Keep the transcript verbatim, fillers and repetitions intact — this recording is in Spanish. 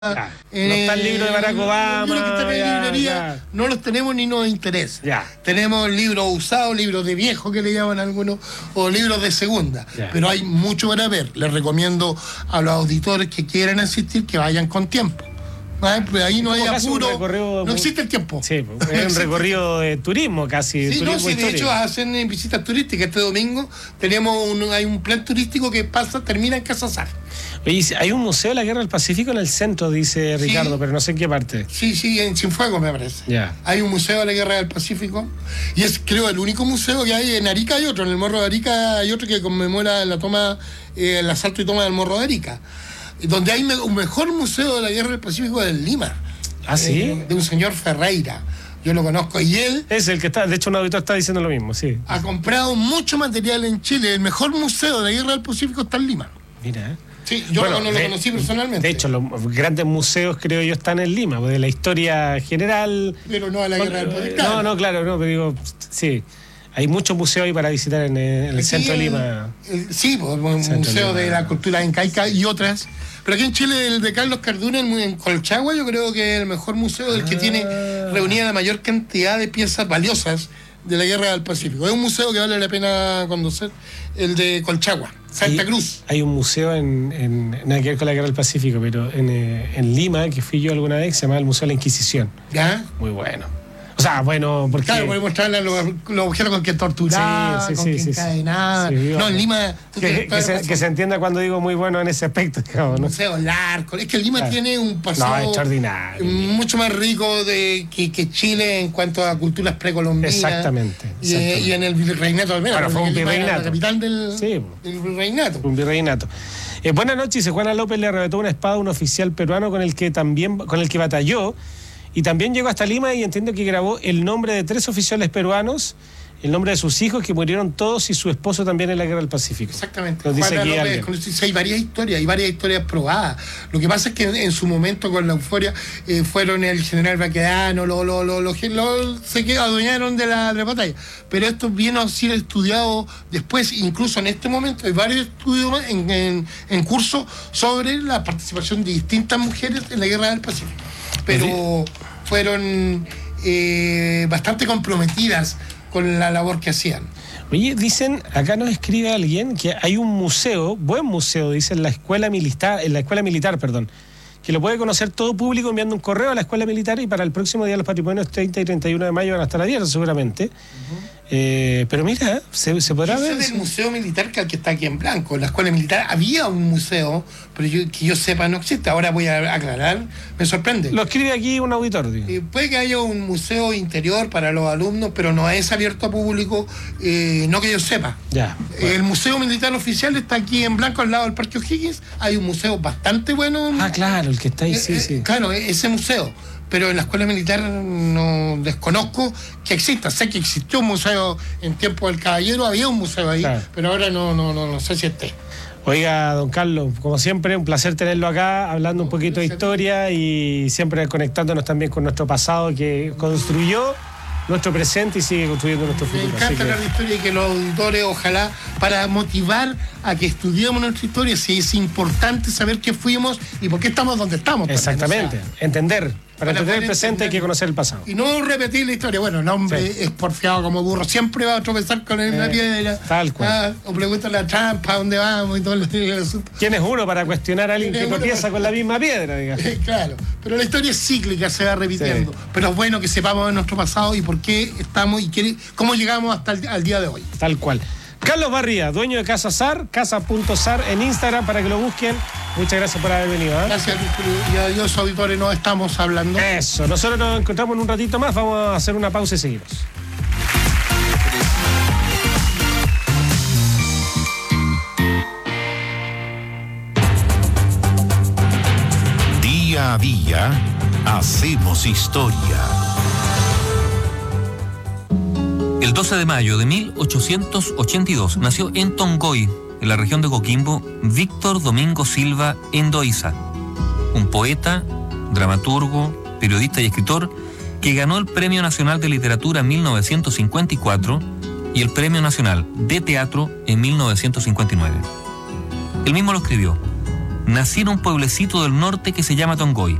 Ah, eh, no está el libro de Barack Obama. Los libros que están en ya, la librería ya. no los tenemos ni nos interesa. Ya. Tenemos libros usados, libros de viejo que le llaman algunos, o libros de segunda. Ya. Pero hay mucho para ver. Les recomiendo a los auditores que quieran asistir que vayan con tiempo. ¿Ah? Pues ahí no hay Como casi un apuro, recorrido no muy- existe el tiempo. Sí, No es un existe. recorrido de turismo casi. Sí, turismo no, sí, de histórico. hecho hacen eh, visitas turísticas. Este domingo tenemos un, hay un plan turístico que pasa, termina en Casa Sar. Oye, hay un museo de la Guerra del Pacífico en el centro, dice Sí. Ricardo, pero no sé en qué parte. Sí, sí, en Cienfuegos me parece. Ya. Hay un museo de la Guerra del Pacífico y es, creo, el único museo que hay en Arica. Hay otro, en el Morro de Arica hay otro que conmemora la toma, eh, el asalto y toma del Morro de Arica. Donde hay me- un mejor museo de la Guerra del Pacífico en Lima. ¿Ah, sí? Eh, de un señor Ferreira. Yo lo conozco y él Es el que está, de hecho un auditor está diciendo lo mismo, sí. ha comprado mucho material en Chile. El mejor museo de la Guerra del Pacífico está en Lima. Mira. Sí, yo Bueno, no lo de- conocí personalmente. De hecho, los grandes museos, creo yo, están en Lima, de la historia general. pero no a la Guerra del Pacífico. No, no, claro, no, pero digo, sí. Hay muchos museos ahí para visitar en el, en el Aquí centro de el- Lima. el- sí, pues, un Centro Museo Lima. de la Cultura Incaica y otras. Pero aquí en Chile, el de Carlos Carduna, en, en Colchagua, yo creo que es el mejor museo, el que Ah. tiene reunida la mayor cantidad de piezas valiosas de la Guerra del Pacífico. Es un museo que vale la pena conocer, el de Colchagua, Santa Hay- Cruz. Hay un museo en, en nada que ver con la Guerra del Pacífico, pero en, eh, en Lima, que fui yo alguna vez, se llama el Museo de la Inquisición. ¿Ya? Muy bueno. O sea, bueno, porque... Claro, podemos mostrarle los, los objetos con que torturar, Sí, sí, con sí, que sí, sí. encadenar. Sí, no, bueno. en Lima... tú que, tienes que toda la se, razón. que se entienda cuando digo muy bueno en ese aspecto, digamos, ¿no? Museo largo. Es que Lima Claro. tiene un No, pasado extraordinario. mucho más rico de que, que Chile en cuanto a culturas precolombinas. Exactamente, Y, eh, exactamente. y en el virreinato al menos. Bueno, fue porque un Lima era virreinato. la capital del, Sí. del virreinato. Un virreinato. Eh, buenas noches, dice Juana López le arrebató una espada a un oficial peruano con el que también, con el que batalló, y también llegó hasta Lima y entiendo que grabó el nombre de tres oficiales peruanos, el nombre de sus hijos que murieron todos y su esposo también en la Guerra del Pacífico. Exactamente. Nos dice Juana aquí López, alguien. con- sí, hay varias historias, hay varias historias probadas. Lo que pasa es que en, en su momento con la euforia eh, fueron el general Baquedano, lo, lo, lo, lo- lo- se que adueñaron de la, de la batalla. Pero esto viene a ser estudiado después, incluso en este momento hay varios estudios en, en, en curso sobre la participación de distintas mujeres en la Guerra del Pacífico. Pero fueron eh, bastante comprometidas con la labor que hacían. Oye, dicen, acá nos escribe alguien que hay un museo, buen museo, dice, en la escuela militar, en la escuela militar, perdón, que lo puede conocer todo público enviando un correo a la escuela militar y para el próximo día los patrimonios treinta y treinta y uno de mayo van a estar abiertos seguramente. Eh, pero mira, se, se podrá Yo sé ver. del museo militar que, que está aquí en Blanco. En la escuela militar había un museo, pero yo, que yo sepa no existe. Ahora voy a aclarar, me sorprende. Lo escribe aquí un auditor. Digo. Eh, puede que haya un museo interior para los alumnos, pero no es abierto a público, eh, no que yo sepa. Ya. Eh, El museo militar oficial está aquí en Blanco, al lado del Parque O'Higgins. Hay un museo bastante bueno. Ah, claro, el que está ahí, Eh, sí, eh, sí. Claro, e- ese museo. Pero en la escuela militar no desconozco que exista. Sé que existió un museo en tiempo del Caballero, había un museo ahí, Claro. pero ahora no, no, no, no sé si esté. Oiga, don Carlos, como siempre, un placer tenerlo acá, hablando un poquito de historia y siempre conectándonos también con nuestro pasado que construyó nuestro presente y sigue construyendo nuestro Me futuro. Así encanta que- hablar de historia y que los auditores, ojalá, para motivar a que estudiemos nuestra historia, si es importante saber qué fuimos y por qué estamos donde estamos. también, Exactamente, o sea, entender. Para, para entender el poder presente hay que entender. conocer el pasado. y no repetir la historia. Bueno, el hombre Sí. es porfiado como burro, siempre va a tropezar con la Eh, piedra. tal cual. Ah, o pregúntale a trampa, ¿dónde vamos? Y todo el, el asunto. ¿Quién es uno para cuestionar a alguien ¿Quién que es uno tropieza para- con la misma piedra? Diga? Claro, pero la historia es cíclica, se va repitiendo. Sí. Pero es bueno que sepamos de nuestro pasado y por qué estamos y qué- cómo llegamos hasta el al día de hoy. Tal cual. Carlos Barría, dueño de Casa Sar, casa.sar en Instagram para que lo busquen. Muchas gracias por haber venido. ¿eh? Gracias, y adiós, auditores, nos estamos hablando. Eso, nosotros nos encontramos en un ratito más, vamos a hacer una pausa y seguimos. Día a día hacemos historia. El doce de mayo de mil ochocientos ochenta y dos nació en Tongoy, en la región de Coquimbo, Víctor Domingo Silva Endoiza, un poeta, dramaturgo, periodista y escritor que ganó el Premio Nacional de Literatura en mil novecientos cincuenta y cuatro y el Premio Nacional de Teatro en mil novecientos cincuenta y nueve. Él mismo lo escribió: nací en un pueblecito del norte que se llama Tongoy.